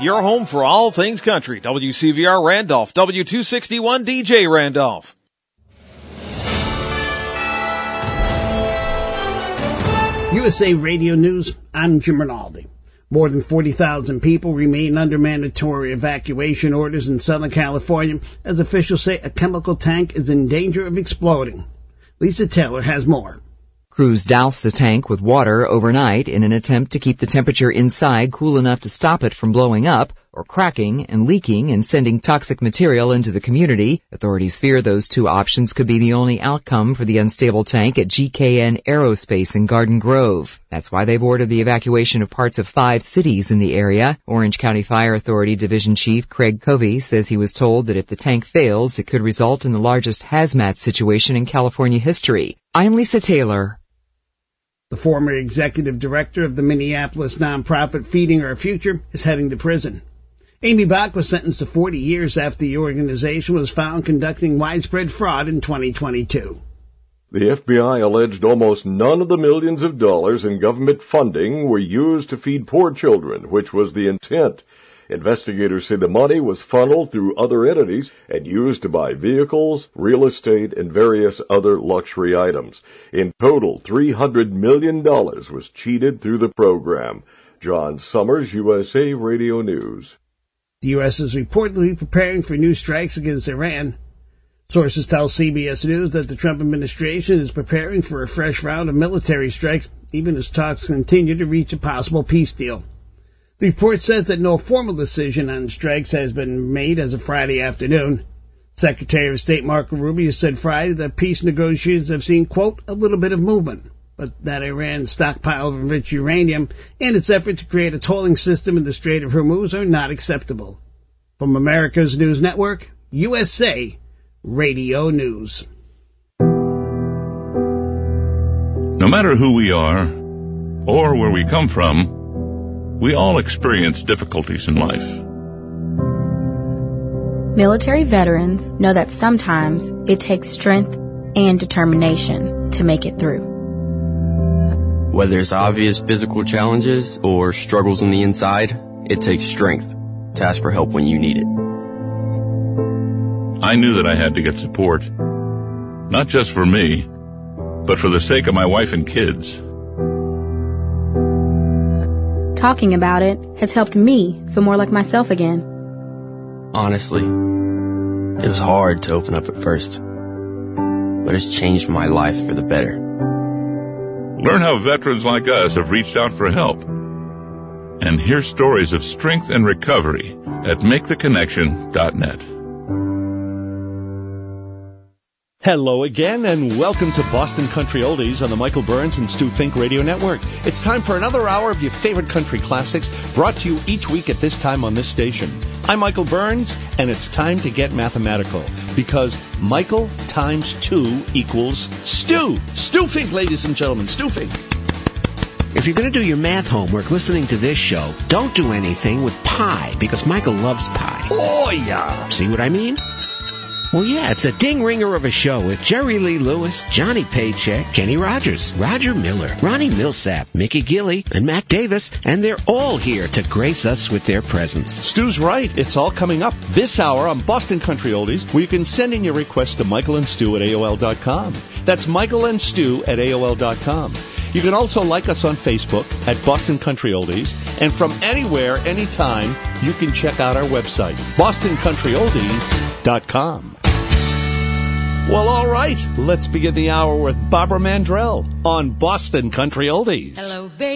your home for all things country. WCVR Randolph, W261 DJ Randolph. USA Radio News, I'm Jim Rinaldi. More than 40,000 people remain under mandatory evacuation orders in Southern California as officials say a chemical tank is in danger of exploding. Lisa Taylor has more. Crews doused the tank with water overnight in an attempt to keep the temperature inside cool enough to stop it from blowing up or cracking and leaking and sending toxic material into the community. Authorities fear those two options could be the only outcome for the unstable tank at GKN Aerospace in Garden Grove. That's why they've ordered the evacuation of parts of 5 cities in the area. Orange County Fire Authority Division Chief Craig Covey says he was told that if the tank fails, it could result in the largest hazmat situation in California history. I'm Lisa Taylor. The former executive director of the Minneapolis nonprofit Feeding Our Future is heading to prison. Amy Bach was sentenced to 40 years after the organization was found conducting widespread fraud in 2022. The FBI alleged almost none of the millions of dollars in government funding were used to feed poor children, which was the intent. Investigators say the money was funneled through other entities and used to buy vehicles, real estate, and various other luxury items. In total, $300 million was cheated through the program. John Summers, USA Radio News. The U.S. is reportedly preparing for new strikes against Iran. Sources tell CBS News that the Trump administration is preparing for a fresh round of military strikes, even as talks continue to reach a possible peace deal. The report says that no formal decision on strikes has been made as of Friday afternoon. Secretary of State Marco Rubio said Friday that peace negotiations have seen, quote, a little bit of movement, but that Iran's stockpile of enriched uranium and its effort to create a tolling system in the Strait of Hormuz are not acceptable. From America's News Network, USA Radio News. No matter who we are or where we come from, we all experience difficulties in life. Military veterans know that sometimes it takes strength and determination to make it through. Whether it's obvious physical challenges or struggles on the inside, it takes strength to ask for help when you need it. I knew that I had to get support, not just for me, but for the sake of my wife and kids. Talking about it has helped me feel more like myself again. Honestly, it was hard to open up at first, but it's changed my life for the better. Learn how veterans like us have reached out for help, and hear stories of strength and recovery at MakeTheConnection.net. Hello again, and welcome to Boston Country Oldies on the Michael Burns and Stu Fink Radio Network. It's time for another hour of your favorite country classics, brought to you each week at this time on this station. I'm Michael Burns, and it's time to get mathematical, because Michael times 2 equals Stu. Stu Fink, ladies and gentlemen, Stu Fink. If you're going to do your math homework listening to this show, don't do anything with pi, because Michael loves pi. Oh, yeah. See what I mean? Well, yeah, it's a ding-ringer of a show with Jerry Lee Lewis, Johnny Paycheck, Kenny Rogers, Roger Miller, Ronnie Millsap, Mickey Gilley, and Mac Davis, and they're all here to grace us with their presence. Stu's right. It's all coming up this hour on Boston Country Oldies, where you can send in your request to michaelandstu@AOL.com. That's michaelandstu@AOL.com. You can also like us on Facebook at Boston Country Oldies, and from anywhere, anytime, you can check out our website, BostonCountryOldies.com. Well, all right, let's begin the hour with Barbara Mandrell on Boston Country Oldies. Hello, baby.